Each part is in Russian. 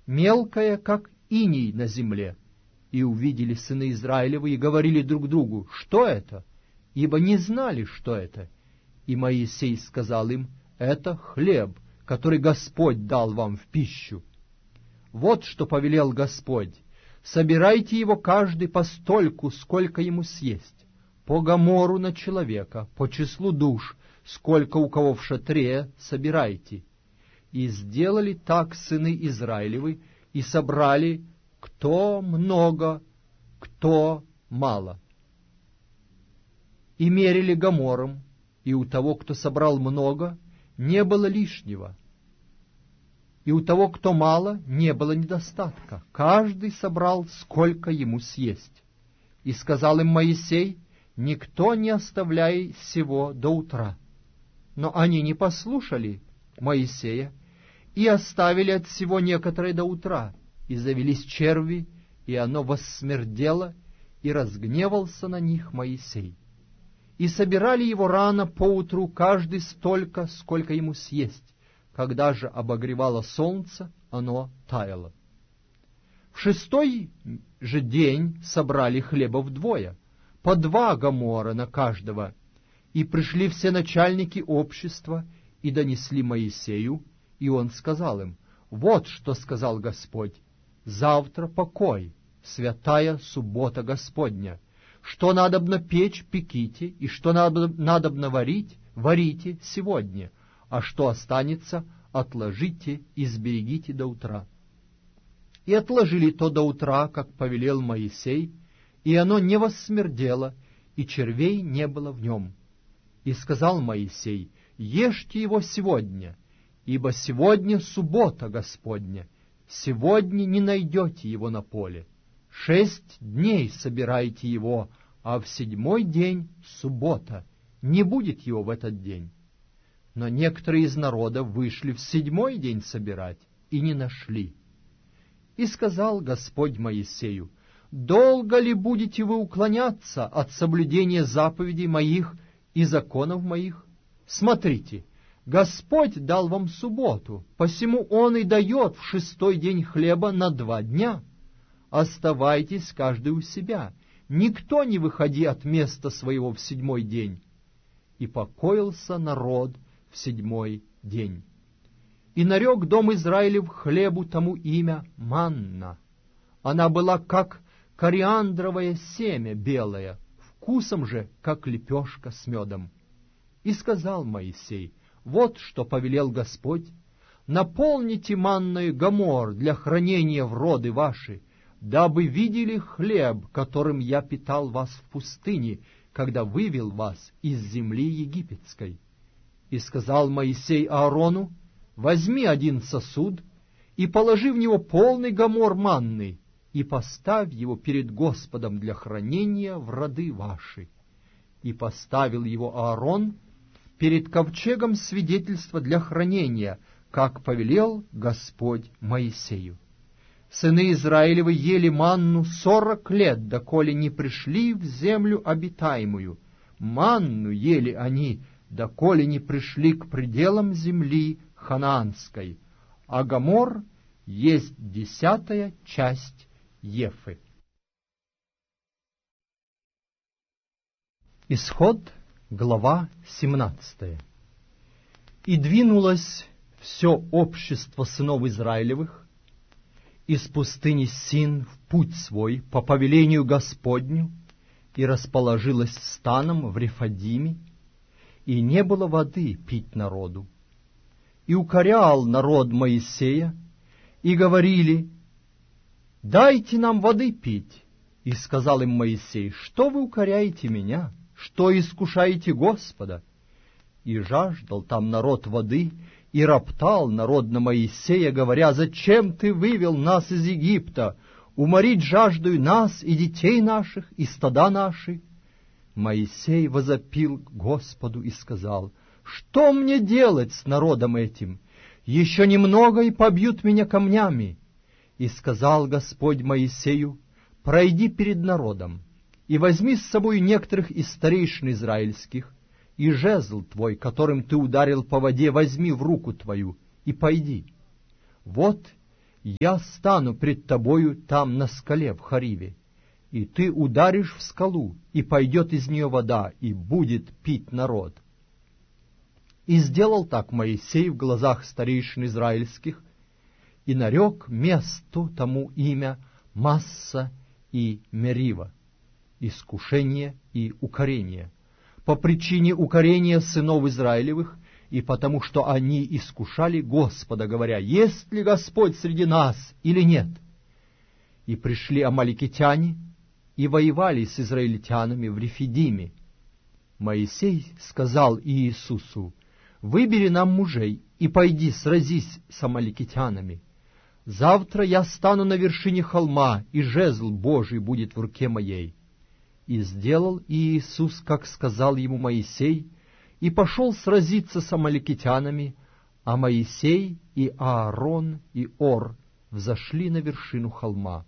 мелкая, как иней на земле. И увидели сыны Израилевы и говорили друг другу: что это? Ибо не знали, что это. И Моисей сказал им: это хлеб, который Господь дал вам в пищу. Вот что повелел Господь: собирайте его каждый постольку, сколько ему съесть, по гомору на человека, по числу душ, сколько у кого в шатре, собирайте. И сделали так сыны Израилевы, и собрали кто много, кто мало. И мерили гомором, и у того, кто собрал много, не было лишнего, и у того, кто мало, не было недостатка. Каждый собрал, сколько ему съесть. И сказал им Моисей: никто не оставляй сего до утра. Но они не послушали Моисея и оставили от всего некоторое до утра, и завелись черви, и оно воссмердело, и разгневался на них Моисей. И собирали его рано поутру, каждый столько, сколько ему съесть. Когда же обогревало солнце, оно таяло. В 6-й же день собрали хлеба вдвое, по 2 гомора на каждого, и пришли все начальники общества и донесли Моисею, и он сказал им: вот что сказал Господь: завтра покой, святая суббота Господня. Что надобно печь, пеките, и что надобно варить, варите сегодня, а что останется, отложите и сберегите до утра. И отложили то до утра, как повелел Моисей, и оно не воссмердело, и червей не было в нем. И сказал Моисей: ешьте его сегодня, ибо сегодня суббота Господня, сегодня не найдете его на поле. 6 дней собирайте его, а в 7-й день суббота, не будет его в этот день. Но некоторые из народа вышли в 7-й день собирать, и не нашли. И сказал Господь Моисею: долго ли будете вы уклоняться от соблюдения заповедей моих и законов моих? Смотрите, Господь дал вам субботу, посему Он и дает в 6-й день хлеба на 2 дня. Оставайтесь каждый у себя, никто не выходи от места своего в 7-й день. И покоился народ в 7-й день. И нарек дом Израилев хлебу тому имя манна. Она была как кориандровое семя белое, вкусом же, как лепешка с медом. И сказал Моисей: вот что повелел Господь: наполните манною гомор для хранения в роды ваши, дабы видели хлеб, которым я питал вас в пустыне, когда вывел вас из земли египетской. И сказал Моисей Аарону: возьми 1 сосуд и положи в него полный гомор манны, и поставь его перед Господом для хранения в роды ваши. И поставил его Аарон перед ковчегом свидетельства для хранения, как повелел Господь Моисею. Сыны Израилевы ели манну 40 лет, доколе не пришли в землю обитаемую. Манну ели они, доколе не пришли к пределам земли ханаанской. А гомор есть 10-я часть Ефы. Исход, глава 17. И двинулось все общество сынов Израилевых из пустыни Син в путь свой по повелению Господню, и расположилось станом в Рефадиме, и не было воды пить народу. И укорял народ Моисея, и говорили: дайте нам воды пить. И сказал им Моисей: что вы укоряете меня? Что искушаете Господа? И жаждал там народ воды, и роптал народ на Моисея, говоря: зачем ты вывел нас из Египта, уморить жаждою нас и детей наших, и стада наши? Моисей возопил Господу и сказал: что мне делать с народом этим? Еще немного, и побьют меня камнями. И сказал Господь Моисею: пройди перед народом, и возьми с собой некоторых из старейшин израильских, и жезл твой, которым ты ударил по воде, возьми в руку твою, и пойди. Вот я стану пред тобою там на скале в Хариве, и ты ударишь в скалу, и пойдет из нее вода, и будет пить народ». И сделал так Моисей в глазах старейшин израильских, и нарек месту тому имя Масса и Мерива, искушение и укорение, по причине укорения сынов Израилевых, и потому что они искушали Господа, говоря: «Есть ли Господь среди нас или нет?» И пришли амаликитяне и воевали с израильтянами в Рефидиме. Моисей сказал Иисусу: «Выбери нам мужей и пойди сразись с амаликитянами. Завтра я стану на вершине холма, и жезл Божий будет в руке моей». И сделал Иисус, как сказал ему Моисей, и пошел сразиться с амаликитянами, а Моисей и Аарон и Ор взошли на вершину холма.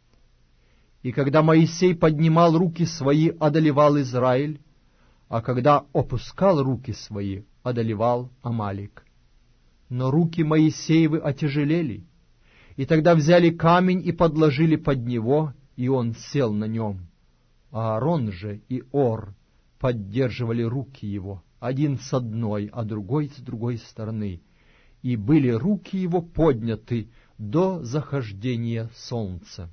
И когда Моисей поднимал руки свои, одолевал Израиль, а когда опускал руки свои, одолевал Амалик. Но руки Моисеевы отяжелели, и тогда взяли камень и подложили под него, и он сел на нем. Аарон же и Ор поддерживали руки его, один с одной, а другой с другой стороны, и были руки его подняты до захождения солнца.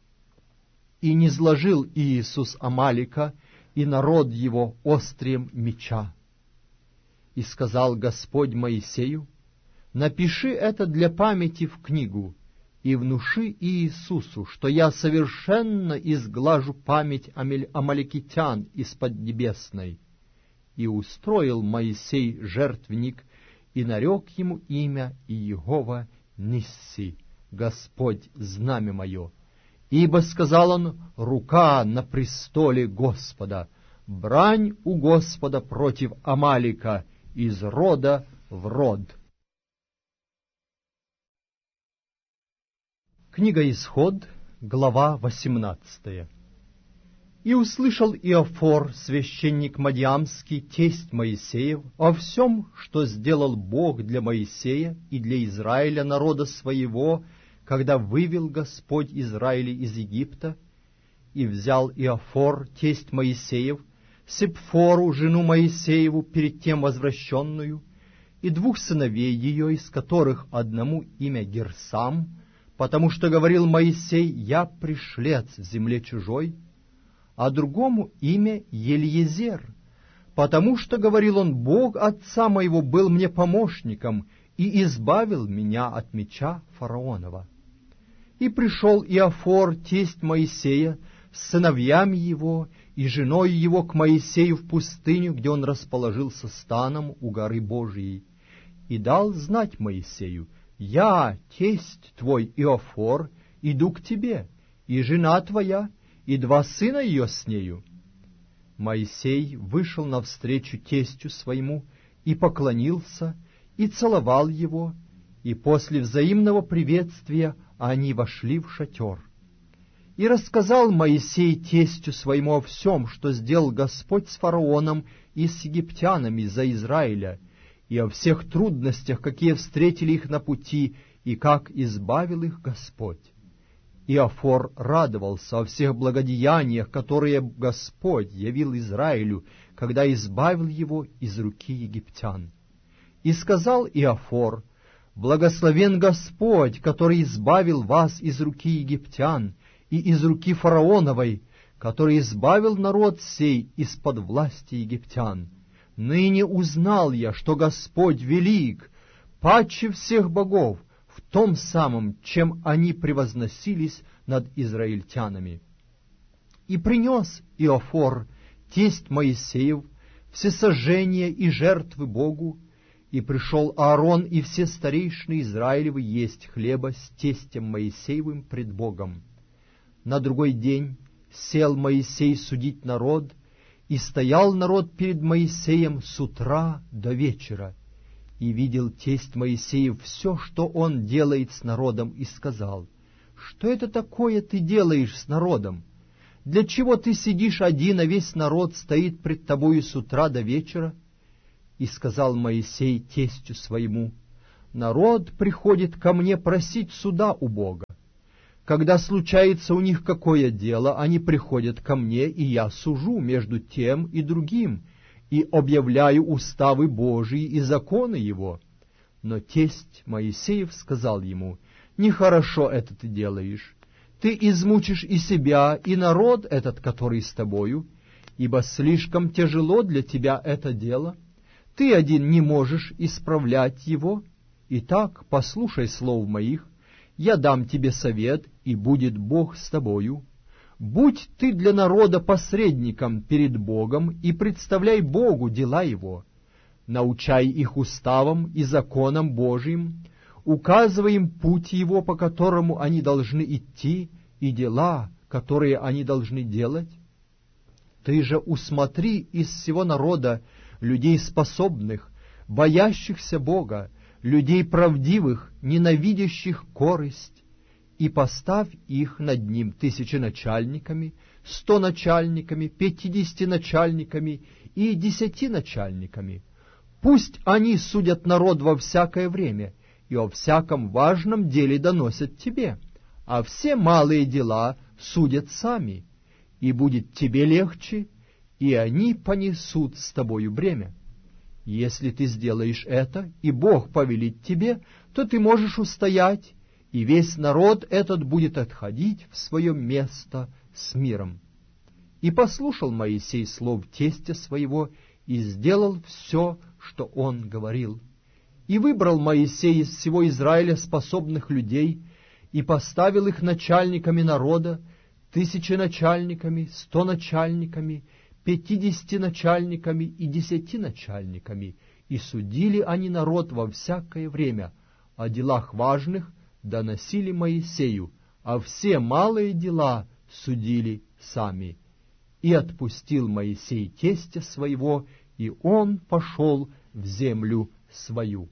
И низложил Иисус Амалика и народ его острием меча. И сказал Господь Моисею: «Напиши это для памяти в книгу, и внуши Иисусу, что я совершенно изглажу память амаликитян из-под небесной». И устроил Моисей жертвенник, и нарек ему имя Иегова Нисси, Господь знамя мое. Ибо, сказал он, рука на престоле Господа, брань у Господа против Амалика из рода в род. Книга Исход, глава 18. «И услышал Иофор, священник Мадиамский, тесть Моисеев, о всем, что сделал Бог для Моисея и для Израиля, народа своего, когда вывел Господь Израиля из Египта. И взял Иофор, тесть Моисеев, Сепфору, жену Моисееву, перед тем возвращенную, и двух сыновей ее, из которых одному имя Герсам, потому что говорил Моисей: «Я пришлец в земле чужой», а другому имя Елиезер, потому что, говорил он, «Бог отца моего был мне помощником и избавил меня от меча фараонова». И пришел Иофор, тесть Моисея, с сыновьями его и женой его к Моисею в пустыню, где он расположился станом у горы Божией, и дал знать Моисею: «Я, тесть твой Иофор, иду к тебе, и жена твоя, и два сына ее с нею». Моисей вышел навстречу тестю своему, и поклонился, и целовал его, и после взаимного приветствия они вошли в шатер. И рассказал Моисей тестю своему о всем, что сделал Господь с фараоном и с египтянами за Израиля, и о всех трудностях, какие встретили их на пути, и как избавил их Господь. Иофор радовался о всех благодеяниях, которые Господь явил Израилю, когда избавил его из руки египтян. И сказал Иофор: «Благословен Господь, который избавил вас из руки египтян и из руки фараоновой, который избавил народ сей из-под власти египтян. Ныне узнал я, что Господь велик, паче всех богов, в том самом, чем они превозносились над израильтянами». И принес Иофор, тесть Моисеев, всесожжения и жертвы Богу, и пришел Аарон и все старейшины Израилевы есть хлеба с тестем Моисеевым пред Богом. На другой день сел Моисей судить народ, и стоял народ перед Моисеем с утра до вечера. И видел тесть Моисеев все, что он делает с народом, и сказал: «Что это такое ты делаешь с народом? Для чего ты сидишь один, а весь народ стоит пред тобою с утра до вечера?» И сказал Моисей тестю своему: Народ приходит ко мне просить суда у Бога. Когда случается у них какое дело, они приходят ко мне, и я сужу между тем и другим, и объявляю уставы Божии и законы Его». Но тесть Моисеев сказал ему: «Нехорошо это ты делаешь. Ты измучишь и себя, и народ этот, который с тобою, ибо слишком тяжело для тебя это дело. Ты один не можешь исправлять его. Итак, послушай слов моих, я дам тебе совет, и будет Бог с тобою. Будь ты для народа посредником перед Богом, и представляй Богу дела его. Научай их уставам и законам Божиим, указывай им путь его, по которому они должны идти, и дела, которые они должны делать. Ты же усмотри из всего народа людей способных, боящихся Бога, людей правдивых, ненавидящих корость, и поставь их над ним 1000 начальниками, 100 начальниками, 50 начальниками и 10 начальниками. Пусть они судят народ во всякое время, и о всяком важном деле доносят тебе, а все малые дела судят сами, и будет тебе легче, и они понесут с тобою бремя. Если ты сделаешь это, и Бог повелит тебе, то ты можешь устоять, и весь народ этот будет отходить в свое место с миром». И послушал Моисей слов тестя своего, и сделал все, что он говорил. И выбрал Моисей из всего Израиля способных людей, и поставил их начальниками народа, 1000 начальниками, 100 начальниками, 50 начальниками и 10 начальниками, и судили они народ во всякое время, о делах важных доносили Моисею, а все малые дела судили сами. И отпустил Моисей тестя своего, и он пошел в землю свою.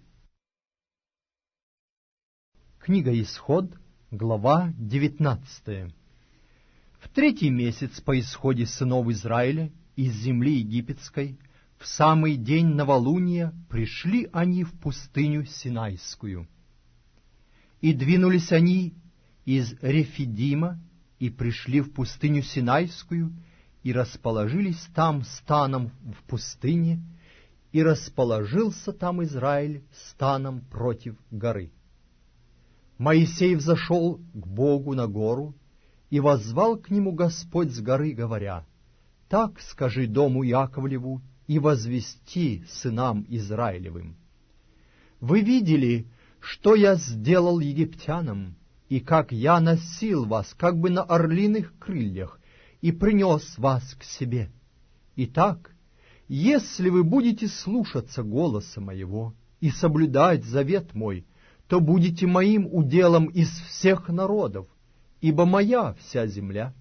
Книга Исход, глава 19. В 3-й месяц по исходе сынов Израиля из земли египетской, в самый день новолуния пришли они в пустыню Синайскую. И двинулись они из Рефидима, и пришли в пустыню Синайскую, и расположились там станом в пустыне, и расположился там Израиль станом против горы. Моисей взошел к Богу на гору, и воззвал к нему Господь с горы, говоря: «Так скажи дому Яковлеву и возвести сынам Израилевым: вы видели, что я сделал египтянам, и как я носил вас, как бы на орлиных крыльях, и принес вас к себе. Итак, если вы будете слушаться голоса моего и соблюдать завет мой, то будете моим уделом из всех народов, ибо моя вся земля.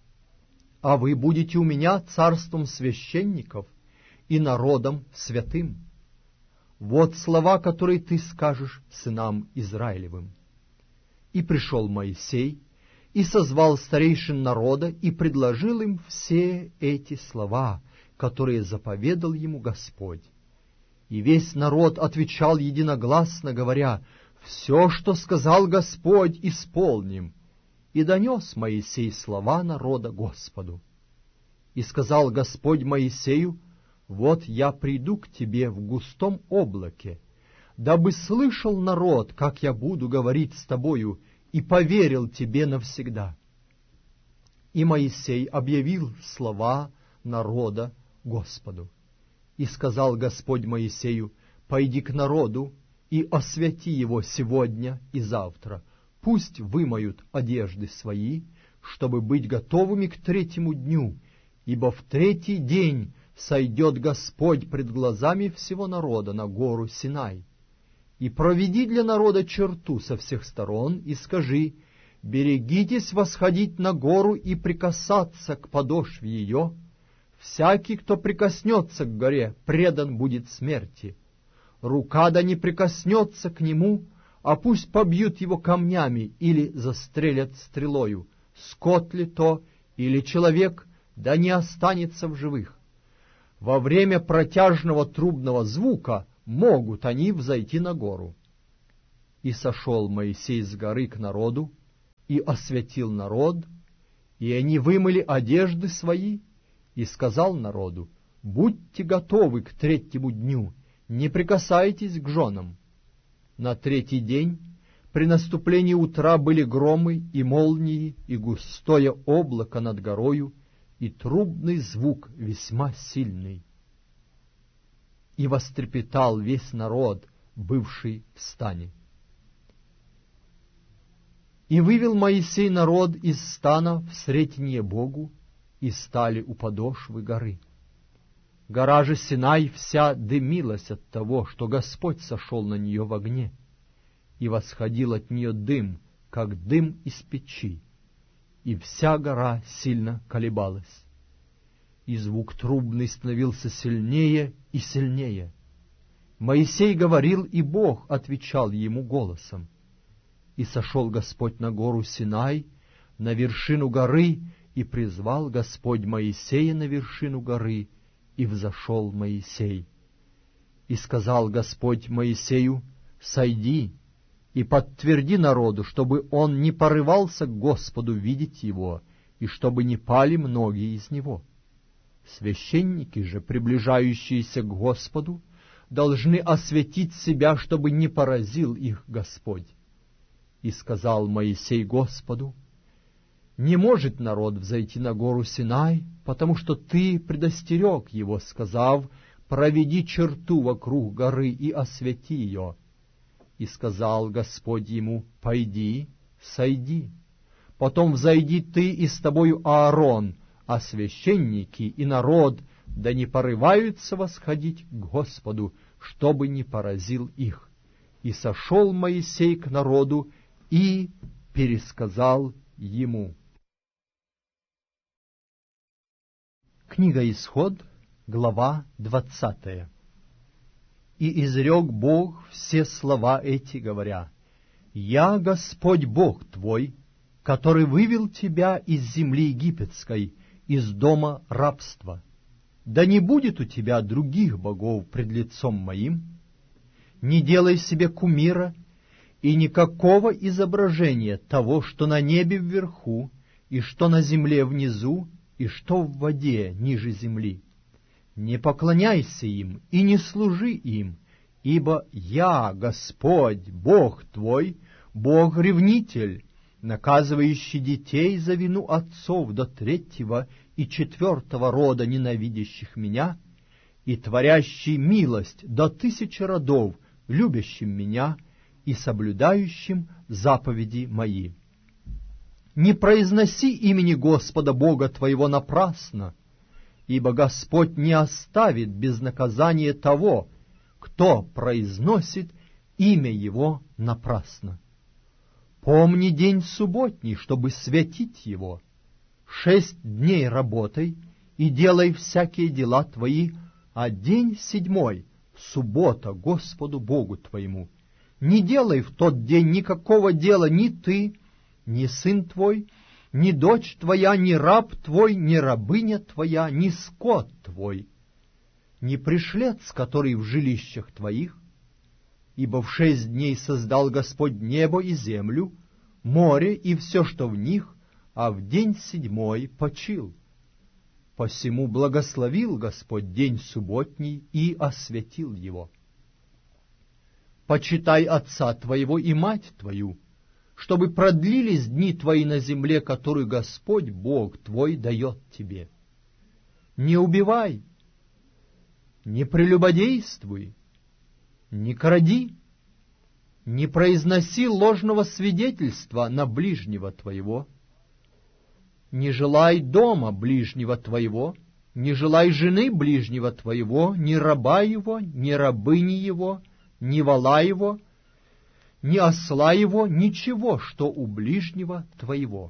А вы будете у меня царством священников и народом святым. Вот слова, которые ты скажешь сынам Израилевым». И пришел Моисей, и созвал старейшин народа, и предложил им все эти слова, которые заповедал ему Господь. И весь народ отвечал единогласно, говоря: «Все, что сказал Господь, исполним». И донес Моисей слова народа Господу. И сказал Господь Моисею: «Вот я приду к тебе в густом облаке, дабы слышал народ, как я буду говорить с тобою, и поверил тебе навсегда». И Моисей объявил слова народа Господу. И сказал Господь Моисею: «Пойди к народу и освяти его сегодня и завтра. Пусть вымоют одежды свои, чтобы быть готовыми к 3-му дню, ибо в 3-й день сойдет Господь пред глазами всего народа на гору Синай. И проведи для народа черту со всех сторон, и скажи: берегитесь восходить на гору и прикасаться к подошве ее. Всякий, кто прикоснется к горе, предан будет смерти. Рука да не прикоснется к нему, а пусть побьют его камнями или застрелят стрелою. Скот ли то или человек, да не останется в живых. Во время протяжного трубного звука могут они взойти на гору. И сошел Моисей с горы к народу, и освятил народ, и они вымыли одежды свои, и сказал народу: будьте готовы к 3-му дню, не прикасайтесь к женам. На 3-й день при наступлении утра были громы и молнии, и густое облако над горою, и трубный звук весьма сильный. И вострепетал весь народ, бывший в стане. И вывел Моисей народ из стана в сретенье Богу, и стали у подошвы горы. Гора же Синай вся дымилась от того, что Господь сошел на нее в огне, и восходил от нее дым, как дым из печи, и вся гора сильно колебалась. И звук трубный становился сильнее и сильнее. Моисей говорил, и Бог отвечал ему голосом. И сошел Господь на гору Синай, на вершину горы, и призвал Господь Моисея на вершину горы, и взошел Моисей. И сказал Господь Моисею: сойди и подтверди народу, чтобы он не порывался к Господу видеть его, и чтобы не пали многие из него. Священники же, приближающиеся к Господу, должны осветить себя, чтобы не поразил их Господь. И сказал Моисей Господу: не может народ взойти на гору Синай, потому что ты предостерег его, сказав: проведи черту вокруг горы и освети ее. И сказал Господь ему: пойди, сойди. Потом взойди ты и с тобою Аарон, а священники и народ да не порываются восходить к Господу, чтобы не поразил их. И сошел Моисей к народу и пересказал ему. Книга Исход, глава 20. И изрек Бог все слова эти, говоря: «Я Господь Бог твой, который вывел тебя из земли египетской, из дома рабства. Да не будет у тебя других богов пред лицом моим. Не делай себе кумира и никакого изображения того, что на небе вверху, и что на земле внизу, и что в воде ниже земли. Не поклоняйся им и не служи им, ибо я, Господь, Бог твой, Бог-ревнитель, наказывающий детей за вину отцов до 3-го и 4-го рода ненавидящих меня, и творящий милость до 1000 родов, любящим меня и соблюдающим заповеди мои. Не произноси имени Господа Бога твоего напрасно, ибо Господь не оставит без наказания того, кто произносит имя Его напрасно. Помни день субботний, чтобы святить его. 6 дней работай и делай всякие дела твои, а день 7 — суббота Господу Богу твоему. Не делай в тот день никакого дела ни ты, ни сын твой, ни дочь твоя, ни раб твой, ни рабыня твоя, ни скот твой, ни пришлец, который в жилищах твоих. Ибо в 6 дней создал Господь небо и землю, море и все, что в них, а в день 7 почил. Посему благословил Господь день субботний и освятил его. Почитай отца твоего и мать твою, чтобы продлились дни твои на земле, которую Господь Бог твой дает тебе. Не убивай, не прелюбодействуй, не кради, не произноси ложного свидетельства на ближнего твоего, не желай дома ближнего твоего, не желай жены ближнего твоего, ни раба его, ни рабыни его, ни вола его, ни осла его, ничего, что у ближнего твоего».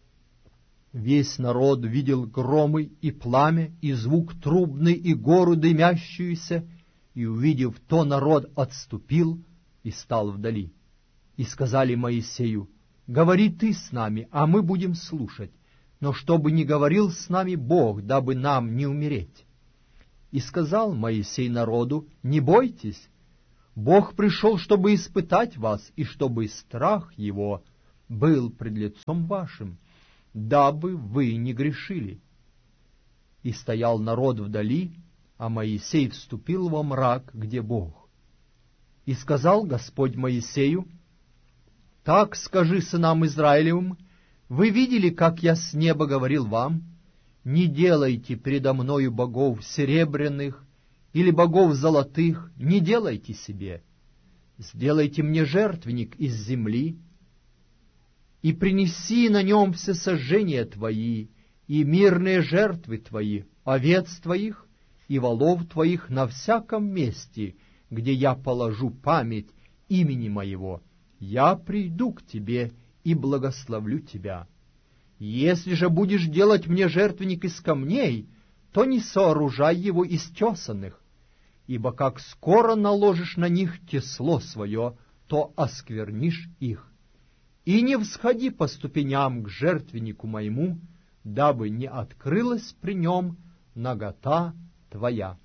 Весь народ видел громы и пламя, и звук трубный, и гору дымящуюся, и, увидев то, народ отступил и стал вдали. И сказали Моисею: «Говори ты с нами, а мы будем слушать, но чтобы не говорил с нами Бог, дабы нам не умереть». И сказал Моисей народу: «Не бойтесь, Бог пришел, чтобы испытать вас, и чтобы страх Его был пред лицом вашим, дабы вы не грешили. И стоял народ вдали, а Моисей вступил во мрак, где Бог. И сказал Господь Моисею: «Так скажи сынам Израилевым: вы видели, как я с неба говорил вам? Не делайте предо мною богов серебряных или богов золотых, не делайте себе. Сделайте мне жертвенник из земли, и принеси на нем всесожжения твои и мирные жертвы твои, овец твоих и волов твоих на всяком месте, где я положу память имени моего. Я приду к тебе и благословлю тебя. Если же будешь делать мне жертвенник из камней, то не сооружай его из тесаных, ибо как скоро наложишь на них тесло свое, то осквернишь их. И не всходи по ступеням к жертвеннику моему, дабы не открылась при нем нагота твоя».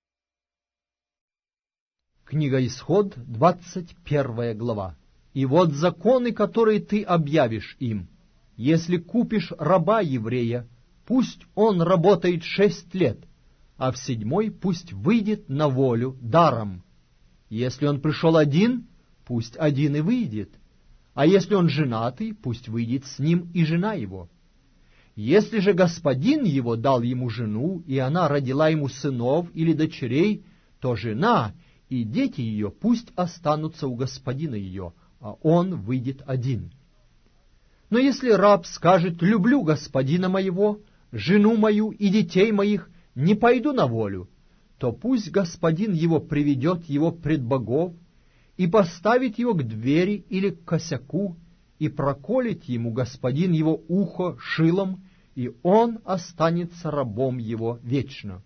Книга Исход, 21 глава. «И вот законы, которые ты объявишь им. Если купишь раба еврея, пусть он работает 6 лет, а в 7 пусть выйдет на волю даром. Если он пришел один, пусть один и выйдет, а если он женатый, пусть выйдет с ним и жена его. Если же господин его дал ему жену, и она родила ему сынов или дочерей, то жена и дети ее пусть останутся у господина ее, а он выйдет один. Но если раб скажет: люблю господина моего, жену мою и детей моих, не пойду на волю, то пусть господин его приведет его пред богов и поставит его к двери или к косяку, и проколет ему господин его ухо шилом, и он останется рабом его вечно.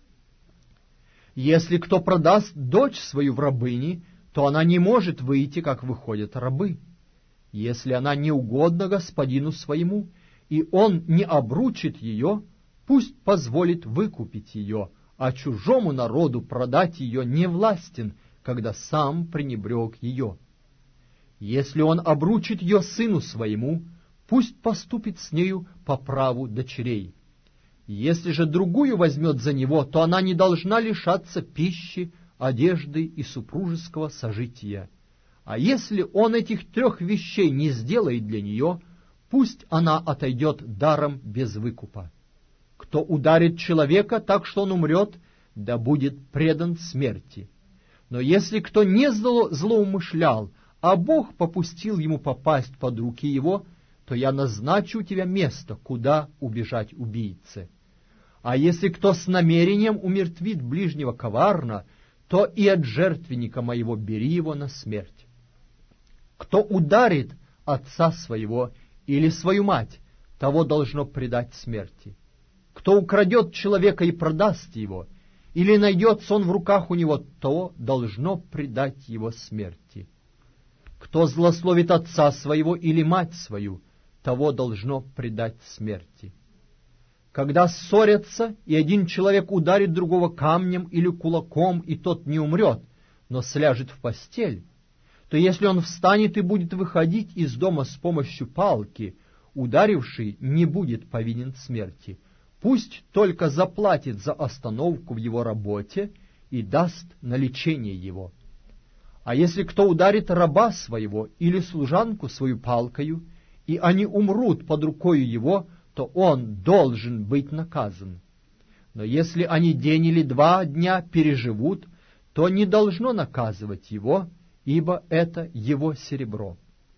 Если кто продаст дочь свою в рабыни, то она не может выйти, как выходят рабы. Если она не угодна господину своему, и он не обручит ее, пусть позволит выкупить ее, а чужому народу продать ее не властен, когда сам пренебрег ее. Если он обручит ее сыну своему, пусть поступит с нею по праву дочерей. Если же другую возьмет за него, то она не должна лишаться пищи, одежды и супружеского сожития. А если он этих 3 вещей не сделает для нее, пусть она отойдет даром без выкупа. Кто ударит человека так, что он умрет, да будет предан смерти. Но если кто не злоумышлял, а Бог попустил ему попасть под руки его, то я назначу у тебя место, куда убежать убийце. А если кто с намерением умертвит ближнего коварно, то и от жертвенника моего бери его на смерть. Кто ударит отца своего или свою мать, того должно предать смерти. Кто украдет человека и продаст его, или найдется он в руках у него, то должно предать его смерти. Кто злословит отца своего или мать свою, того должно предать смерти. Когда ссорятся, и один человек ударит другого камнем или кулаком, и тот не умрет, но сляжет в постель, то если он встанет и будет выходить из дома с помощью палки, ударивший не будет повинен смерти. Пусть только заплатит за остановку в его работе и даст на лечение его. А если кто ударит раба своего или служанку свою палкою, и они умрут под рукою его, то он должен быть наказан. Но если они день или 2 дня переживут, то не должно наказывать его, ибо это его серебро.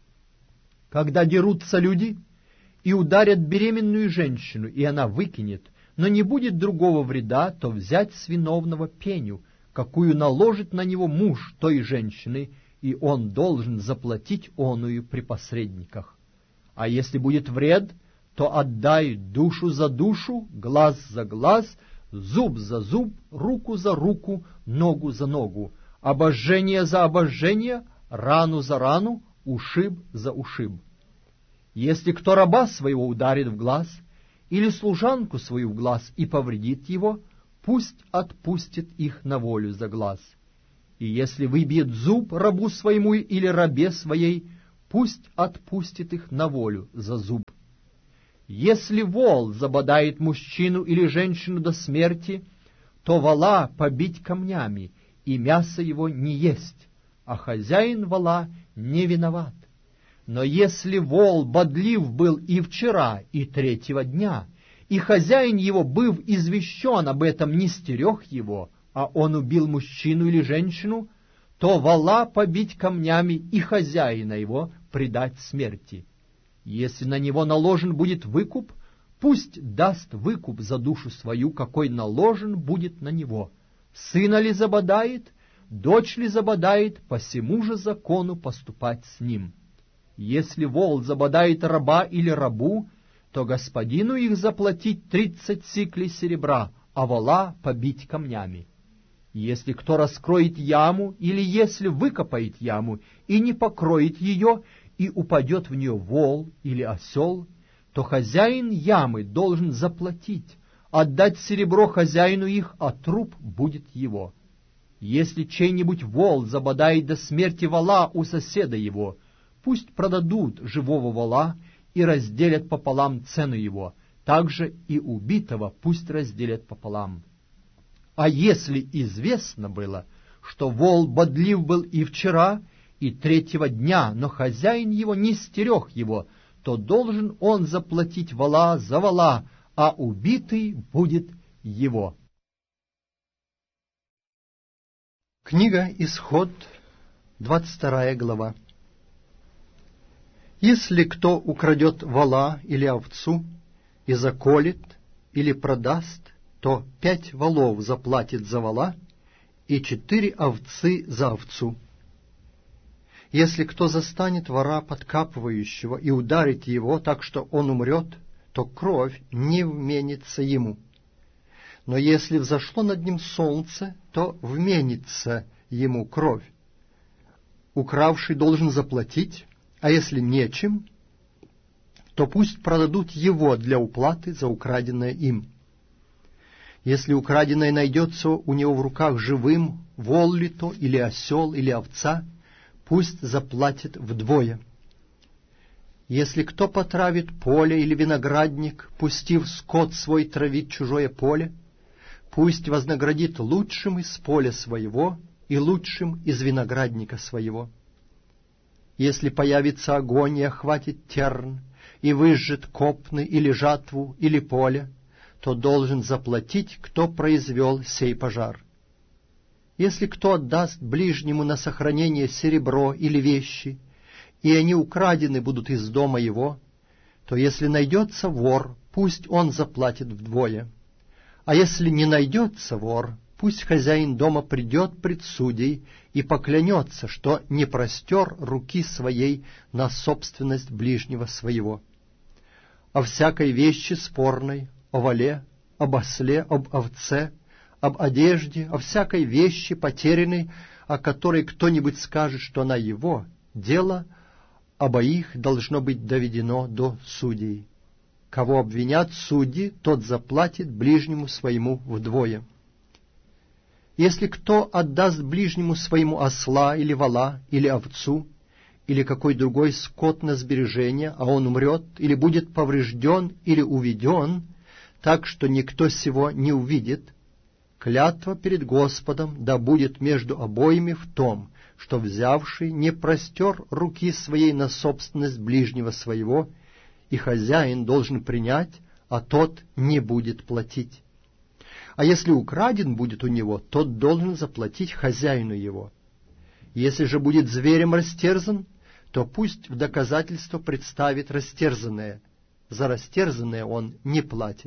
Когда дерутся люди и ударят беременную женщину, и она выкинет, но не будет другого вреда, то взять с виновного пеню, какую наложит на него муж той женщины, и он должен заплатить оную при посредниках. А если будет вред, то отдай душу за душу, глаз за глаз, зуб за зуб, руку за руку, ногу за ногу, обожжение за обожжение, рану за рану, ушиб за ушиб. Если кто раба своего ударит в глаз, или служанку свою в глаз и повредит его, пусть отпустит их на волю за глаз. И если выбьет зуб рабу своему или рабе своей, пусть отпустит их на волю за зуб. Если вол забодает мужчину или женщину до смерти, то вола побить камнями, и мясо его не есть, а хозяин вола не виноват. Но если вол бодлив был и вчера, и третьего дня, и хозяин его, быв извещен об этом, не стерег его, а он убил мужчину или женщину, то вола побить камнями и хозяина его предать смерти. Если на него наложен будет выкуп, пусть даст выкуп за душу свою, какой наложен будет на него. Сына ли забодает, дочь ли забодает, по сему же закону поступать с ним. Если вол забодает раба или рабу, то господину их заплатить 30 сиклей серебра, а вола побить камнями. Если кто раскроет яму, или если выкопает яму и не покроет ее, и упадет в нее вол или осел, то хозяин ямы должен заплатить, отдать серебро хозяину их, а труп будет его. Если чей-нибудь вол забодает до смерти вола у соседа его, пусть продадут живого вола и разделят пополам цену его, также и убитого пусть разделят пополам. А если известно было, что вол бодлив был и вчера, и третьего дня, но хозяин его не стерег его, то должен он заплатить вола за вола, а убитый будет его. Книга Исход, 22 глава. Если кто украдет вола или овцу и заколет или продаст, то 5 волов заплатит за вола и 4 овцы за овцу. Если кто застанет вора подкапывающего и ударит его так, что он умрет, то кровь не вменится ему. Но если взошло над ним солнце, то вменится ему кровь. Укравший должен заплатить, а если нечем, то пусть продадут его для уплаты за украденное им. Если украденное найдется у него в руках живым, вол ли то, или осел, или овца, пусть заплатит вдвое. Если кто потравит поле или виноградник, пустив скот свой травить чужое поле, пусть вознаградит лучшим из поля своего и лучшим из виноградника своего. Если появится огонь и охватит терн, и выжжет копны или жатву или поле, то должен заплатить, кто произвел сей пожар. Если кто отдаст ближнему на сохранение серебро или вещи, и они украдены будут из дома его, то если найдется вор, пусть он заплатит вдвое. А если не найдется вор, пусть хозяин дома придет пред судей и поклянется, что не простер руки своей на собственность ближнего своего. О всякой вещи спорной, о воле, об осле, об овце, об одежде, о всякой вещи потерянной, о которой кто-нибудь скажет, что она его, дело обоих должно быть доведено до судей. Кого обвинят судьи, тот заплатит ближнему своему вдвое. Если кто отдаст ближнему своему осла или вола, или овцу, или какой другой скот на сбережение, а он умрет, или будет поврежден, или уведен, так что никто сего не увидит, клятва перед Господом да будет между обоими в том, что взявший не простер руки своей на собственность ближнего своего, и хозяин должен принять, а тот не будет платить. А если украден будет у него, тот должен заплатить хозяину его. Если же будет зверем растерзан, то пусть в доказательство представит растерзанное, за растерзанное он не платит.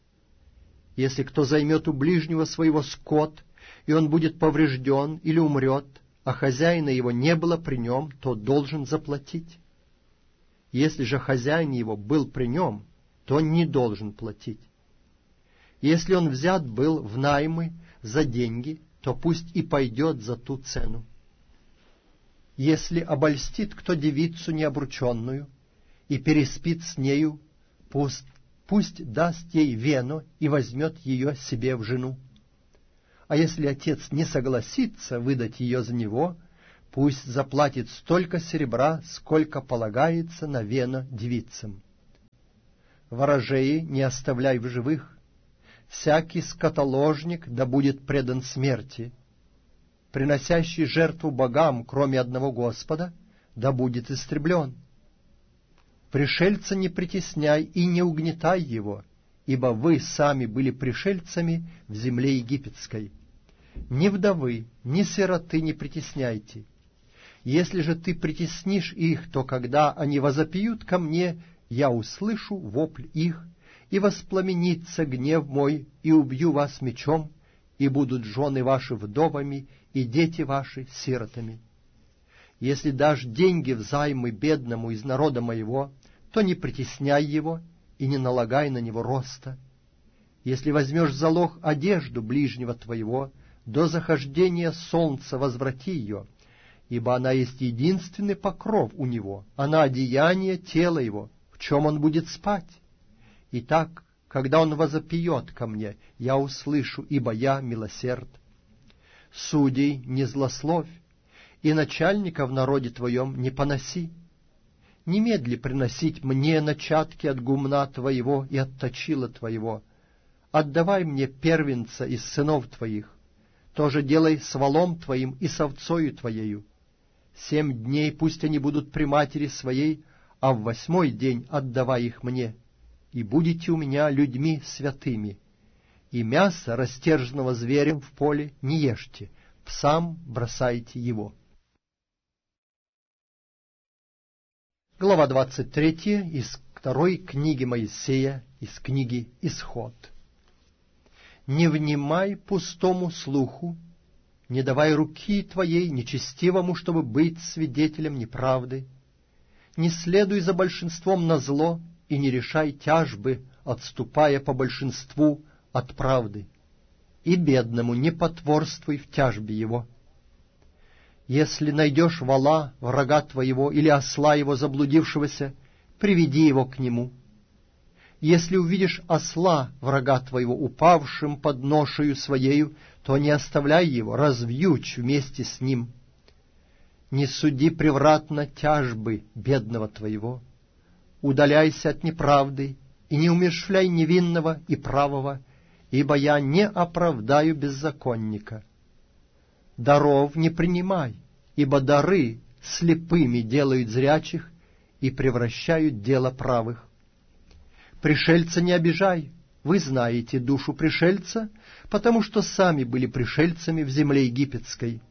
Если кто займет у ближнего своего скот, и он будет поврежден или умрет, а хозяина его не было при нем, то должен заплатить. Если же хозяин его был при нем, то не должен платить. Если он взят был в наймы за деньги, то пусть и пойдет за ту цену. Если обольстит кто девицу необрученную и переспит с нею, пусть даст ей вену и возьмет ее себе в жену. А если отец не согласится выдать ее за него, пусть заплатит столько серебра, сколько полагается на вено девицам. Ворожеи не оставляй в живых, всякий скотоложник да будет предан смерти, приносящий жертву богам, кроме одного Господа, да будет истреблен. Пришельца не притесняй и не угнетай его, ибо вы сами были пришельцами в земле египетской. Ни вдовы, ни сироты не притесняйте. Если же ты притеснишь их, то когда они возопьют ко мне, я услышу вопль их, и воспламенится гнев мой, и убью вас мечом, и будут жены ваши вдовами, и дети ваши сиротами. Если дашь деньги взаймы бедному из народа моего, то не притесняй его и не налагай на него роста. Если возьмешь в залог одежду ближнего твоего, до захождения солнца возврати ее, ибо она есть единственный покров у него, она одеяние тела его, в чем он будет спать. Итак, когда он возопьет ко мне, я услышу, ибо я милосерд. Судей не злословь, и начальника в народе твоем не поноси. Немедли приносить мне начатки от гумна твоего и от точила твоего. Отдавай мне первенца из сынов твоих. То же делай с волом твоим и с овцою твоею. 7 дней пусть они будут при матери своей, а в 8-й день отдавай их мне, и будете у меня людьми святыми. И мясо растерженного зверем в поле не ешьте, псам бросайте его». Глава 23 из 2 книги Моисея, из книги «Исход». «Не внимай пустому слуху, не давай руки твоей нечестивому, чтобы быть свидетелем неправды. Не следуй за большинством назло и не решай тяжбы, отступая по большинству от правды. И бедному не потворствуй в тяжбе его. Если найдешь вола, врага твоего, или осла его заблудившегося, приведи его к нему. Если увидишь осла, врага твоего, упавшим под ношею своею, то не оставляй его, развьючь вместе с ним. Не суди превратно тяжбы бедного твоего. Удаляйся от неправды и не умерщвляй невинного и правого, ибо я не оправдаю беззаконника. Даров не принимай, ибо дары слепыми делают зрячих и превращают дело правых. Пришельца не обижай, вы знаете душу пришельца, потому что сами были пришельцами в земле египетской.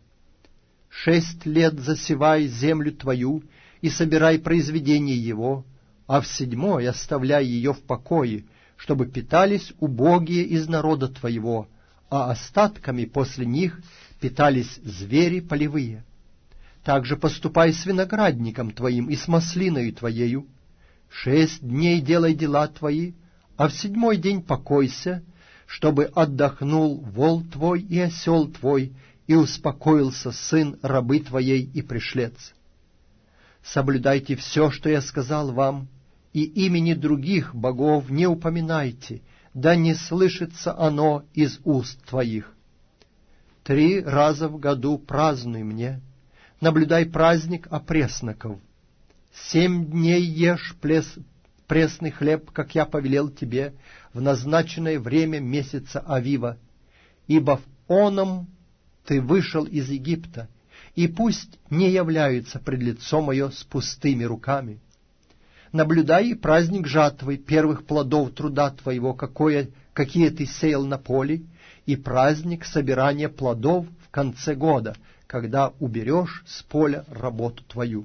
6 лет засевай землю твою и собирай произведение его, а в 7-й оставляй ее в покое, чтобы питались убогие из народа твоего, а остатками после них питались звери полевые. Также поступай с виноградником твоим и с маслиною твоею. 6 дней делай дела твои, а в 7-й день покойся, чтобы отдохнул вол твой и осел твой, и успокоился сын рабы твоей и пришлец. Соблюдайте все, что я сказал вам, и имени других богов не упоминайте, да не слышится оно из уст твоих. 3 раза в году празднуй мне, наблюдай праздник опресноков. 7 дней ешь пресный хлеб, как я повелел тебе, в назначенное время месяца Авива, ибо в оном ты вышел из Египта, и пусть не являются пред лицо мое с пустыми руками. Наблюдай и праздник жатвы первых плодов труда твоего, какие ты сеял на поле, и праздник собирания плодов в конце года, когда уберешь с поля работу твою.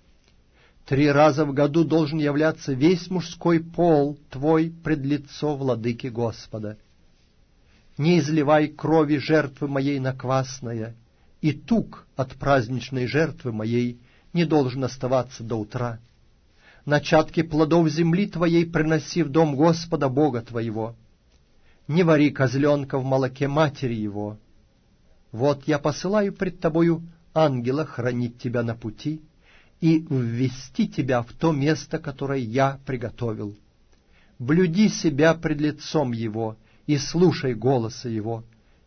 3 раза в году должен являться весь мужской пол твой пред лицо владыки Господа. Не изливай крови жертвы моей на квасное, и тук от праздничной жертвы моей не должен оставаться до утра. Начатки плодов земли твоей приноси в дом Господа Бога твоего. Не вари козленка в молоке матери его. Вот я посылаю пред тобою ангела хранить тебя на пути и ввести тебя в то место, которое я приготовил. Блюди себя пред лицом его и слушай голоса его.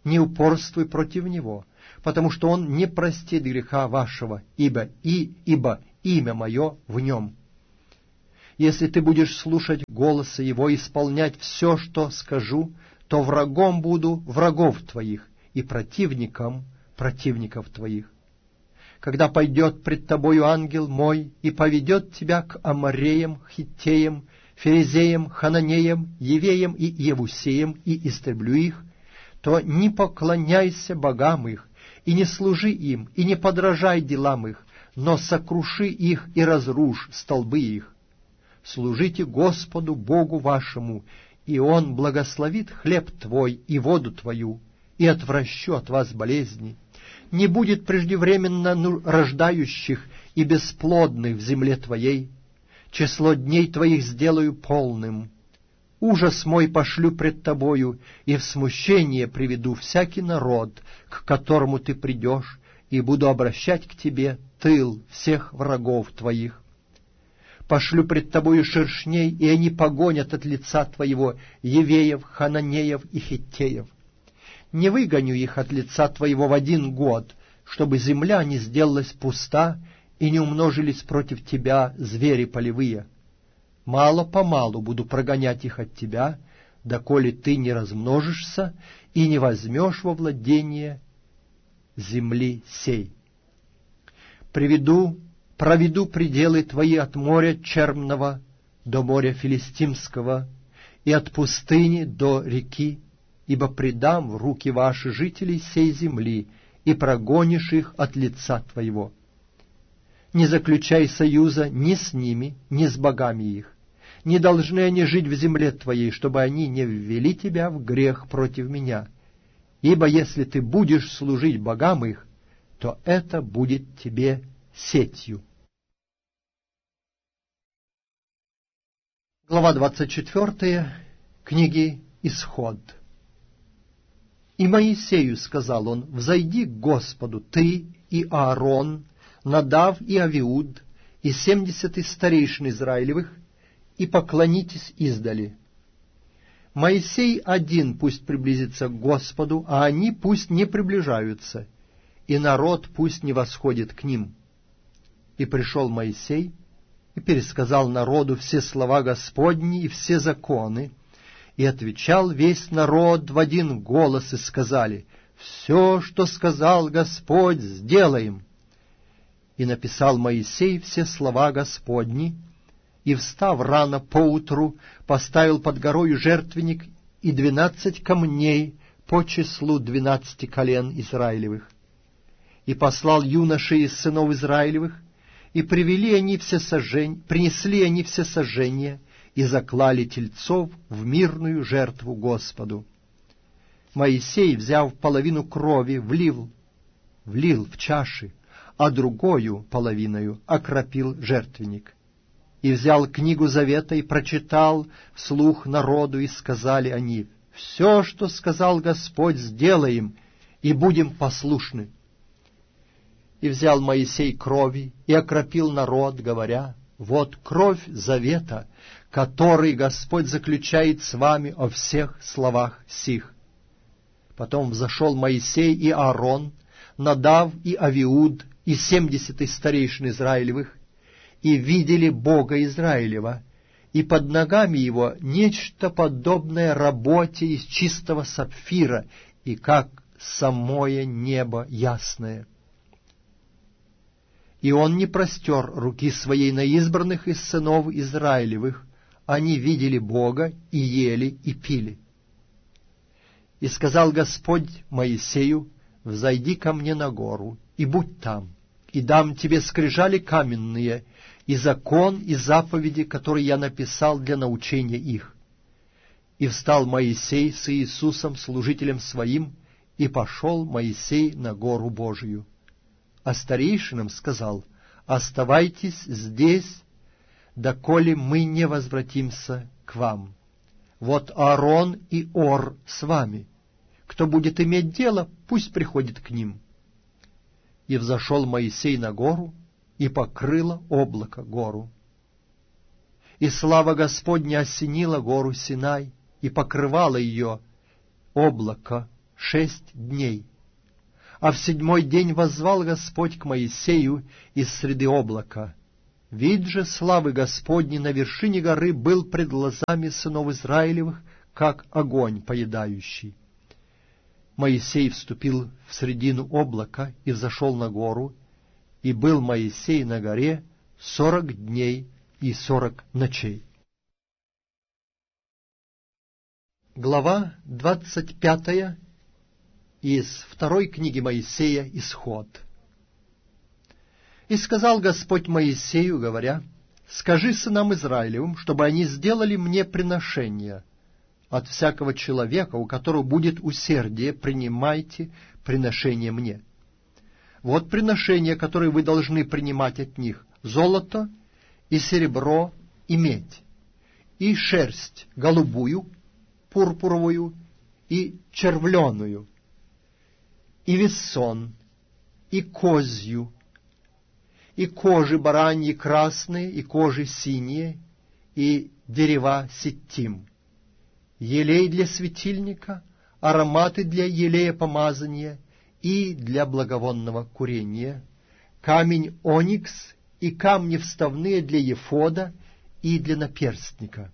не упорствуй против него, потому что он не простит греха вашего, ибо имя мое в нем. Если ты будешь слушать голоса его и исполнять все, что скажу, то врагом буду врагов твоих и противником противников твоих. Когда пойдет пред тобою ангел мой и поведет тебя к Амореям, Хиттеям, Ферезеям, Хананеям, Евеям и Евусеям, и истреблю их, то не поклоняйся богам их, и не служи им, и не подражай делам их, но сокруши их и разрушь столбы их. Служите Господу Богу вашему, и Он благословит хлеб твой и воду твою, и отвращу от вас болезни. Не будет преждевременно рождающих и бесплодных в земле твоей. Число дней твоих сделаю полным. Ужас мой пошлю пред тобою, и в смущение приведу всякий народ, к которому ты придешь, и буду обращать к тебе тыл всех врагов твоих. Пошлю пред тобою шершней, и они погонят от лица твоего Евеев, Хананеев и Хиттеев. Не выгоню их от лица твоего в 1 год, чтобы земля не сделалась пуста, и не умножились против тебя звери полевые. Мало-помалу буду прогонять их от тебя, доколе ты не размножишься и не возьмешь во владение земли сей. Проведу пределы твои от моря Черного до моря Филистимского и от пустыни до реки, ибо предам в руки ваши жителей сей земли, и прогонишь их от лица твоего. Не заключай союза ни с ними, ни с богами их. Не должны они жить в земле твоей, чтобы они не ввели тебя в грех против меня. Ибо если ты будешь служить богам их, то это будет тебе сетью. Глава 24 книги Исход. «И Моисею сказал он: взойди к Господу, ты и Аарон, Надав и Авиуд, и 70 старейшин Израилевых, и поклонитесь издали. Моисей один пусть приблизится к Господу, а они пусть не приближаются, и народ пусть не восходит к ним». И пришел Моисей и пересказал народу все слова Господни и все законы, и отвечал весь народ в 1 голос, и сказали: «Все, что сказал Господь, сделаем». И написал Моисей все слова Господни, и, встав рано поутру, поставил под горою жертвенник и 12 камней по числу 12 колен Израилевых. И послал юношей из сынов Израилевых, и принесли они все сожжения, и заклали тельцов в мирную жертву Господу. Моисей, взяв половину крови, влил в чаши, а другою половиною окропил жертвенник. И взял книгу завета и прочитал вслух народу, и сказали они: «Все, что сказал Господь, сделаем, и будем послушны». И взял Моисей крови и окропил народ, говоря: «Вот кровь завета, который Господь заключает с вами о всех словах сих». Потом взошел Моисей и Аарон, Надав и Авиуд, и 70 старейшин Израилевых, и видели Бога Израилева, и под ногами его нечто подобное работе из чистого сапфира, и как самое небо ясное. И он не простер руки своей на избранных из сынов Израилевых, они видели Бога и ели и пили. И сказал Господь Моисею: «Взойди ко мне на гору, и будь там, и дам тебе скрижали каменные, и закон, и заповеди, которые я написал для научения их». И встал Моисей с Иисусом, служителем своим, и пошел Моисей на гору Божию. А старейшинам сказал: «Оставайтесь здесь, доколе мы не возвратимся к вам. Вот Аарон и Ор с вами. Кто будет иметь дело, пусть приходит к ним». И взошел Моисей на гору, и покрыло облако гору. И слава Господня осенила гору Синай, и покрывало ее облако 6 дней. А в 7-й день воззвал Господь к Моисею из среды облака. Вид же славы Господней на вершине горы был пред глазами сынов Израилевых, как огонь поедающий. Моисей вступил в средину облака и взошел на гору, и был Моисей на горе 40 дней и 40 ночей. Глава 25 из 2 книги Моисея «Исход». «И сказал Господь Моисею, говоря, скажи сынам Израилевым, чтобы они сделали мне приношение. От всякого человека, у которого будет усердие, принимайте приношение мне. Вот приношения, которые вы должны принимать от них: золото и серебро и медь, и шерсть голубую, пурпуровую и червленую, и вессон, и козью, и кожи бараньи красные, и кожи синие, и дерева ситим, елей для светильника, ароматы для елея помазания и для благовонного курения, камень оникс и камни вставные для ефода и для наперстника.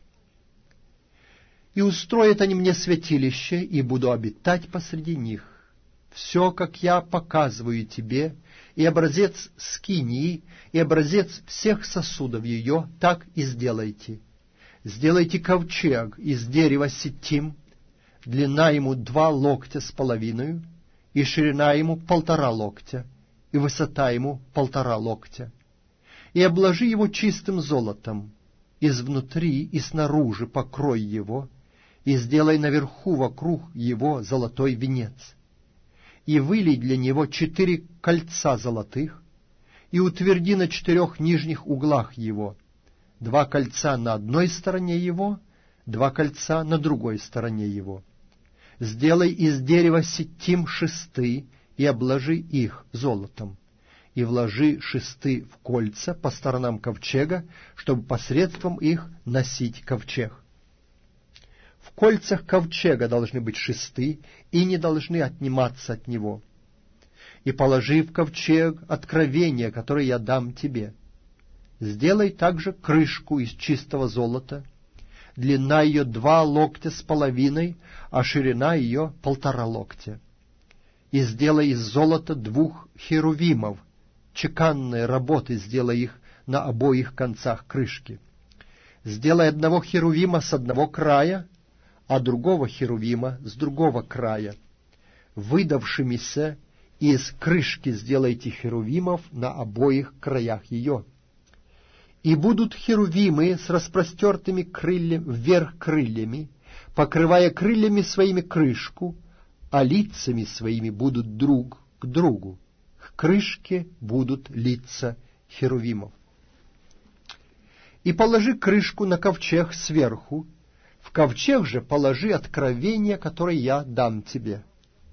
И устроят они мне святилище, и буду обитать посреди них. Все, как я показываю тебе, и образец скинии, и образец всех сосудов ее, так и сделайте. Сделайте ковчег из дерева ситим, длина ему 2 локтя с половиной, и ширина ему 1,5 локтя, и высота ему 1,5 локтя. И обложи его чистым золотом, изнутри и снаружи покрой его, и сделай наверху вокруг его золотой венец. И вылей для него 4 кольца золотых, и утверди на 4 нижних углах его, 2 кольца на одной стороне его, 2 кольца на другой стороне его. Сделай из дерева ситим шесты, и обложи их золотом, и вложи шесты в кольца по сторонам ковчега, чтобы посредством их носить ковчег. В кольцах ковчега должны быть шесты, и не должны отниматься от него. И положи в ковчег откровение, которое я дам тебе. Сделай также крышку из чистого золота, длина ее 2 локтя с половиной, а ширина ее 1,5 локтя. И сделай из золота 2 херувимов, чеканные работы сделай их на обоих концах крышки. Сделай 1 херувима с одного края, а другого херувима с другого края. Выдавшимися из крышки сделайте херувимов на обоих краях ее. И будут херувимы с распростертыми крыльями, вверх крыльями, покрывая крыльями своими крышку, а лицами своими будут друг к другу. К крышке будут лица херувимов. И положи крышку на ковчег сверху, в ковчег же положи откровение, которое я дам тебе.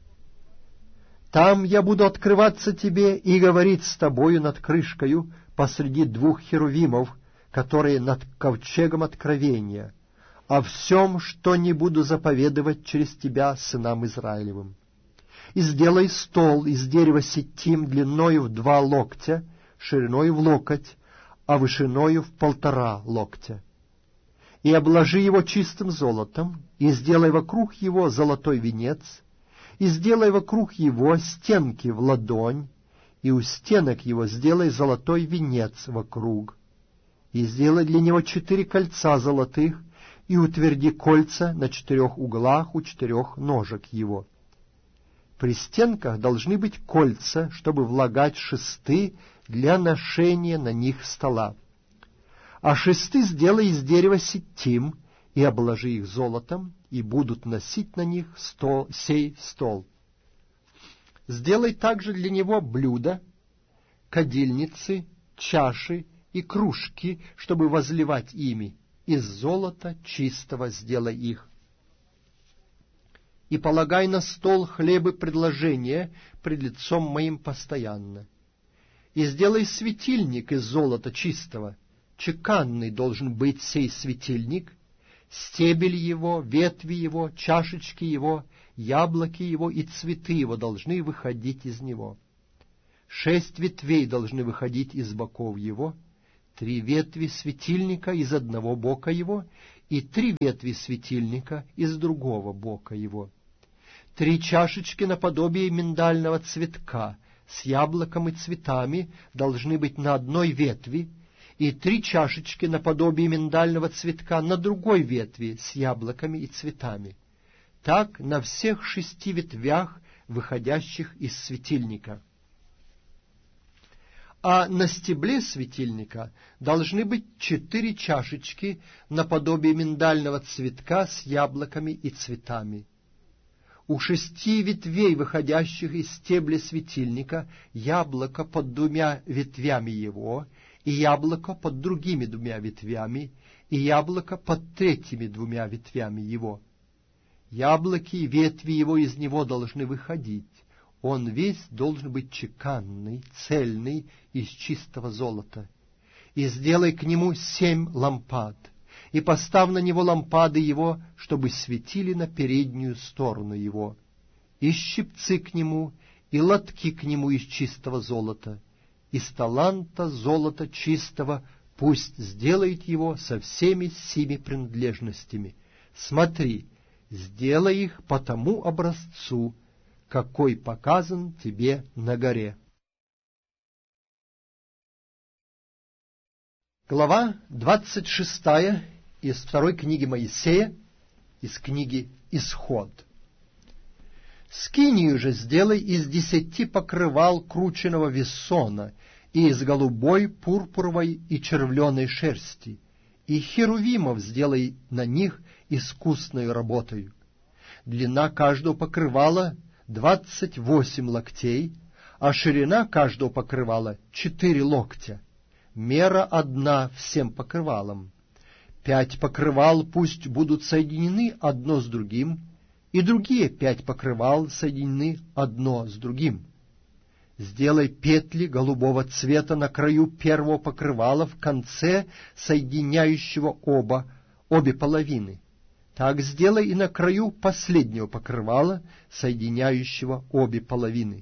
Там я буду открываться тебе и говорить с тобою над крышкою посреди 2 херувимов, которые над ковчегом откровения, о всем, что не буду заповедовать через тебя сынам Израилевым. И сделай стол из дерева ситим длиною в 2 локтя, шириною в локоть, а вышиною в 1,5 локтя. И обложи его чистым золотом, и сделай вокруг его золотой венец, и сделай вокруг его стенки в ладонь, и у стенок его сделай золотой венец вокруг. И сделай для него 4 кольца золотых, и утверди кольца на 4 углах у 4 ножек его. При стенках должны быть кольца, чтобы влагать шесты для ношения на них стола. А шесты сделай из дерева ситим, и обложи их золотом, и будут носить на них сей стол. Сделай также для него блюда, кадильницы, чаши и кружки, чтобы возливать ими. Из золота чистого сделай их. И полагай на стол хлебы предложения пред лицом моим постоянно. И сделай светильник из золота чистого. Чеканный должен быть сей светильник, стебель его, ветви его, чашечки его, яблоки его и цветы его должны выходить из него. 6 ветвей должны выходить из боков его, 3 ветви светильника из одного бока его и 3 ветви светильника из другого бока его. 3 чашечки наподобие миндального цветка с яблоком и цветами должны быть на одной ветви, и 3 чашечки наподобие миндального цветка на другой ветви с яблоками и цветами. Так на всех 6 ветвях, выходящих из светильника. А на стебле светильника должны быть 4 чашечки наподобие миндального цветка с яблоками и цветами. У 6 ветвей, выходящих из стебля светильника, яблоко под 2 ветвями его, и яблоко под другими 2 ветвями, и яблоко под 3 2 ветвями его. Яблоки и ветви его из него должны выходить. Он весь должен быть чеканный, цельный, из чистого золота. И сделай к нему 7 лампад, и поставь на него лампады его, чтобы светили на переднюю сторону его, и щипцы к нему, и лотки к нему из чистого золота, из таланта золота чистого пусть сделает его со всеми 7 принадлежностями. Смотри, сделай их по тому образцу, какой показан тебе на горе. Глава 26 из 2 книги Моисея, из книги «Исход». «Скинию же сделай из 10 покрывал крученого вессона и из голубой, пурпуровой и червленой шерсти, и херувимов сделай на них искусной работою. Длина каждого покрывала 28 локтей, а ширина каждого покрывала 4 локтя. Мера одна всем покрывалам. 5 покрывал пусть будут соединены одно с другим, и другие 5 покрывал соединены одно с другим. Сделай петли голубого цвета на краю первого покрывала в конце соединяющего обе половины. Так сделай и на краю последнего покрывала, соединяющего обе половины.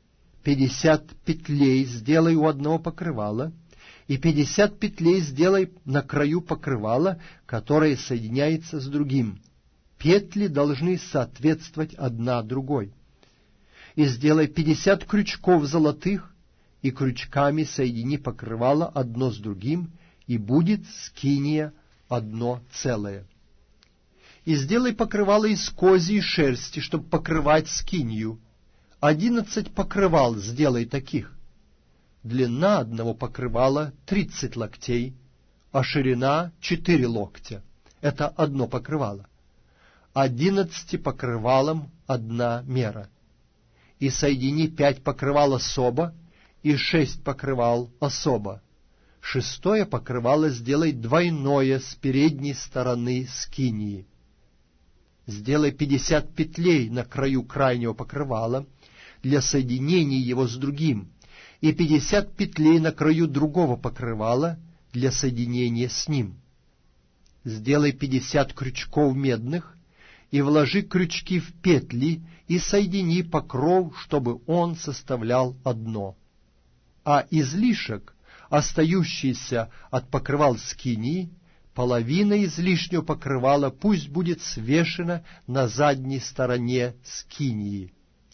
50 петлей сделай у одного покрывала, и 50 петлей сделай на краю покрывала, которое соединяется с другим. Петли должны соответствовать одна другой. И сделай 50 крючков золотых, и крючками соедини покрывало одно с другим, и будет скиния одно целое. И сделай покрывало из козьей шерсти, чтобы покрывать скинию. 11 покрывал сделай таких. Длина одного покрывала 30 локтей, а ширина 4 локтя. Это одно покрывало. 11 покрывалам одна мера. И соедини 5 покрывал особо, и 6 покрывал особо. 6 покрывало сделай двойное с передней стороны скинии. Сделай 50 петлей на краю крайнего покрывала для соединения его с другим, и 50 петлей на краю другого покрывала для соединения с ним. Сделай 50 крючков медных, и вложи крючки в петли, и соедини покров, чтобы он составлял одно. А излишек, остающийся от покрывал скинии, половина излишнего покрывала пусть будет свешена на задней стороне скинии.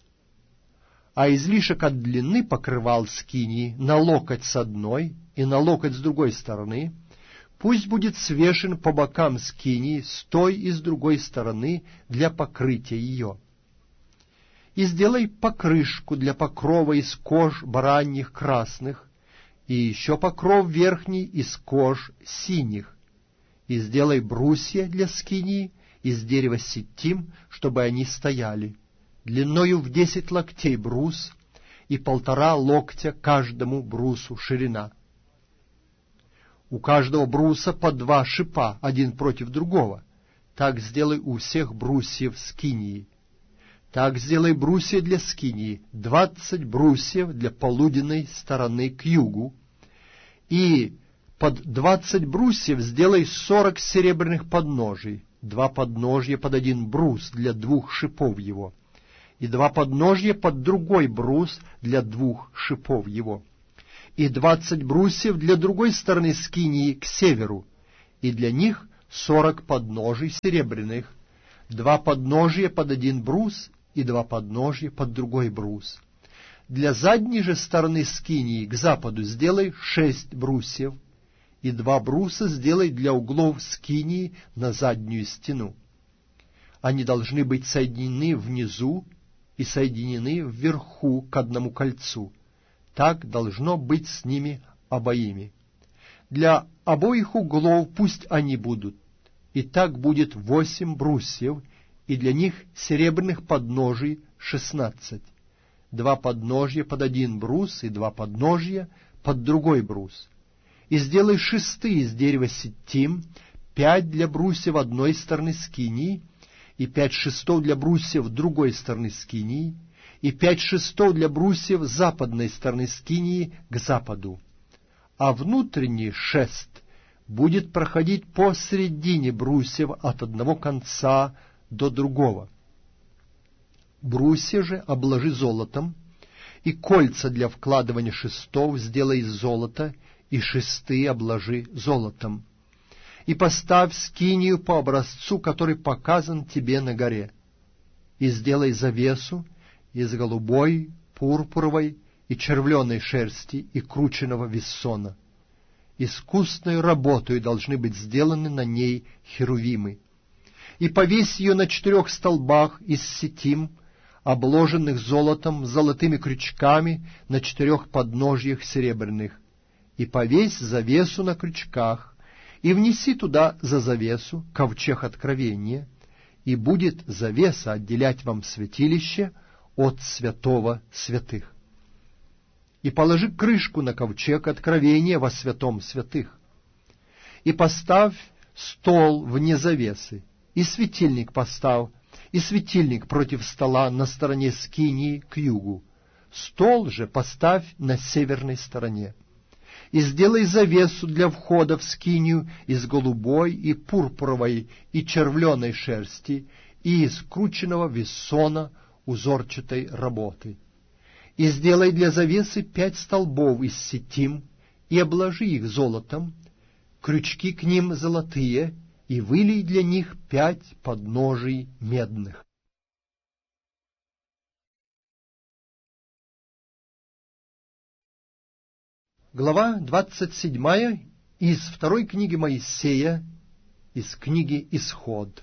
А излишек от длины покрывал скинии на локоть с одной и на локоть с другой стороны пусть будет свешен по бокам скинии с той и с другой стороны для покрытия ее. И сделай покрышку для покрова из кож бараньих красных, и еще покров верхний из кож синих. И сделай брусья для скинии из дерева ситим, чтобы они стояли. Длиною в 10 локтей брус, и 1,5 локтя каждому брусу ширина. У каждого бруса по 2 шипа, один против другого. Так сделай у всех брусьев скинии. Так сделай брусья для скинии, 20 брусьев для полуденной стороны к югу, и Под 20 брусьев сделай 40 серебряных подножий, 2 подножья под 1 брус для 2 шипов его, и 2 подножья под другой брус для 2 шипов его, и 20 брусьев для другой стороны скинии к северу, и для них 40 подножий серебряных, 2 подножия под 1 брус и 2 подножия под другой брус. Для задней же стороны скинии к западу сделай 6 брусьев, и 2 бруса сделай для углов скинии на заднюю стену. Они должны быть соединены внизу и соединены вверху к одному кольцу. Так должно быть с ними обоими. Для обоих углов пусть они будут, и так будет 8 брусьев, и для них серебряных подножий 16. 2 подножья под 1 брус и 2 подножья под другой брус. И сделай шесты из дерева ситим, 5 для брусьев одной стороны скинии, и 5 шестов для брусьев другой стороны скинии, и 5 шестов для брусьев западной стороны скинии к западу. А внутренний шест будет проходить посредине брусьев от одного конца до другого. Брусья же обложи золотом, и кольца для вкладывания шестов сделай из золота, и шесты обложи золотом. И поставь скинию по образцу, который показан тебе на горе. И сделай завесу из голубой, пурпуровой и червленой шерсти и крученого виссона. Искусной работой должны быть сделаны на ней херувимы. И повесь ее на 4 столбах из ситим, обложенных золотом, с золотыми крючками на 4 подножьях серебряных. И повесь завесу на крючках, и внеси туда за завесу ковчег откровения, и будет завеса отделять вам святилище от святого святых. И положи крышку на ковчег откровения во святом святых. И поставь стол вне завесы, и светильник поставь, и светильник против стола на стороне скинии к югу. Стол же поставь на северной стороне. И сделай завесу для входа в скинию из голубой и пурпуровой и червленой шерсти и из крученного виссона узорчатой работы. И сделай для завесы 5 столбов из ситим, и обложи их золотом, крючки к ним золотые, и вылей для них 5 подножий медных. Глава 27 из 2 книги Моисея, из книги Исход.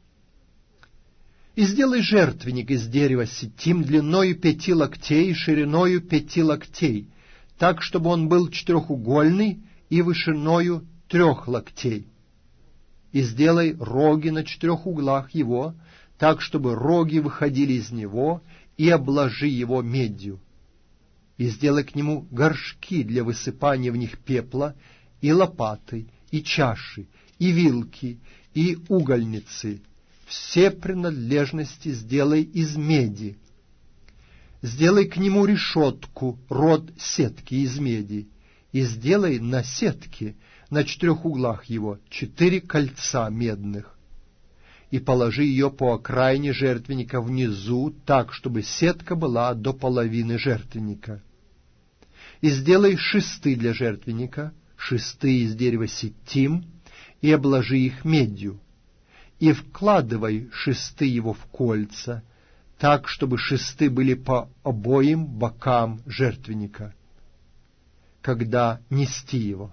«И сделай жертвенник из дерева ситим длиною 5 локтей и шириною 5 локтей, так, чтобы он был 4-угольный и вышиною 3 локтей. И сделай роги на 4 углах его, так, чтобы роги выходили из него, и обложи его медью. И сделай к нему горшки для высыпания в них пепла, и лопаты, и чаши, и вилки, и угольницы. Все принадлежности сделай из меди. Сделай к нему решетку, род сетки из меди, и сделай на сетке, на 4 углах его, 4 кольца медных. И положи ее по окраине жертвенника внизу, так, чтобы сетка была до половины жертвенника. И сделай шесты для жертвенника, шесты из дерева ситим, и обложи их медью. И вкладывай шесты его в кольца, так, чтобы шесты были по обоим бокам жертвенника, когда нести его.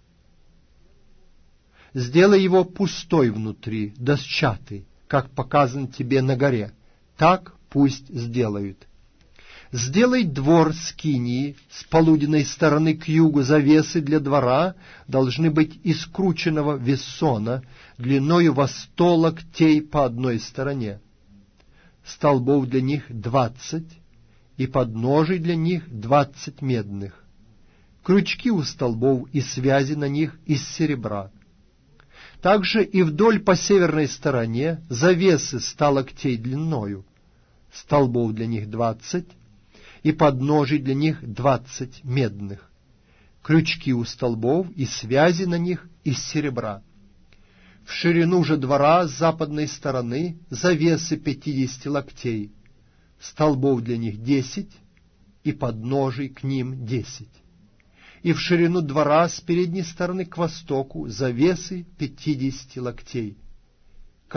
Сделай его пустой внутри, досчатый, как показан тебе на горе, так пусть сделают. Сделай двор скинии с полуденной стороны к югу, завесы для двора должны быть из крученного виссона, длиною во 100 локтей по одной стороне. Столбов для них 20, и подножий для них 20 медных. Крючки у столбов и связи на них из серебра. Также и вдоль по северной стороне завесы 100 локтей длиною, столбов для них 20, и подножий для них 20 медных. крючки у столбов и связи на них из серебра. В ширину же двора с западной стороны завесы 50 локтей, столбов для них 10 и подножий к ним 10. И в ширину двора с передней стороны к востоку завесы 50 локтей,